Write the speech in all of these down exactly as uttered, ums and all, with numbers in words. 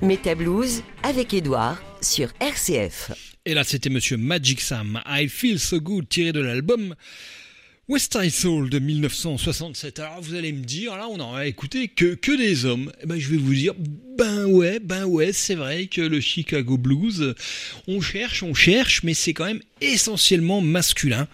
Meta Blues avec Édouard sur R C F. Et là, c'était Monsieur Magic Sam, I Feel So Good, tiré de l'album West Side Soul de dix-neuf cent soixante-sept. Alors vous allez me dire, là on en a écouté que, que des hommes. Eh ben, je vais vous dire, ben ouais, ben ouais, c'est vrai que le Chicago Blues, on cherche, on cherche, mais c'est quand même essentiellement masculin.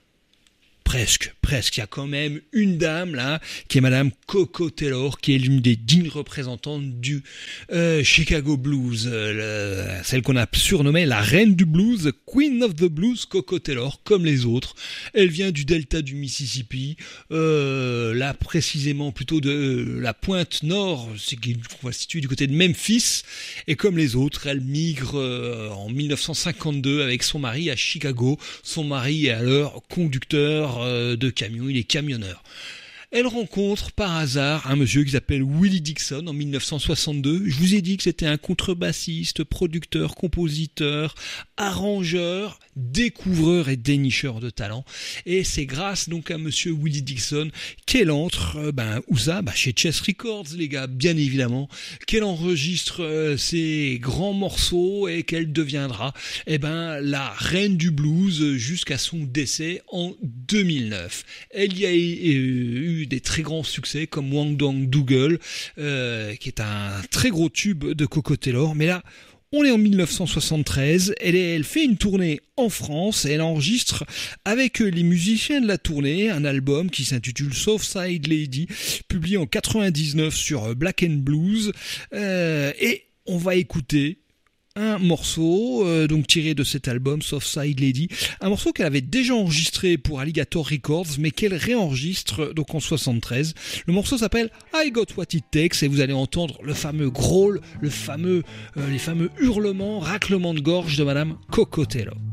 Presque, presque. Il y a quand même une dame là, qui est Madame Coco Taylor, qui est l'une des dignes représentantes du euh, Chicago Blues, euh, le, celle qu'on a surnommée la reine du blues, Queen of the Blues, Coco Taylor, comme les autres. Elle vient du delta du Mississippi, euh, là précisément plutôt de euh, la pointe nord, c'est qu'on va se situer du côté de Memphis, et comme les autres, elle migre euh, en dix-neuf cent cinquante-deux avec son mari à Chicago. Son mari est alors conducteur de camion, il est camionneur. Elle rencontre par hasard un monsieur qui s'appelle Willie Dixon en dix-neuf cent soixante-deux. Je vous ai dit que c'était un contrebassiste, producteur, compositeur, arrangeur, découvreur et dénicheur de talent. Et c'est grâce donc à monsieur Willie Dixon qu'elle entre, euh, ben, où ça? Ben, chez Chess Records, les gars, bien évidemment, qu'elle enregistre euh, ses grands morceaux et qu'elle deviendra, eh ben, la reine du blues jusqu'à son décès en deux mille neuf. Elle y a eu des très grands succès comme Wang Dong Dougal, euh, qui est un très gros tube de Coco Taylor. Mais là, on est en dix-neuf cent soixante-treize, elle, est, elle fait une tournée en France, et elle enregistre avec les musiciens de la tournée un album qui s'intitule Southside Lady, publié en quatre-vingt-dix-neuf sur Black and Blues, euh, et on va écouter un morceau euh, donc tiré de cet album Southside Lady, un morceau qu'elle avait déjà enregistré pour Alligator Records mais qu'elle réenregistre donc en soixante-treize. Le morceau s'appelle I Got What It Takes et vous allez entendre le fameux growl, le fameux, euh, les fameux hurlements, raclements de gorge de Madame Coco Taylor.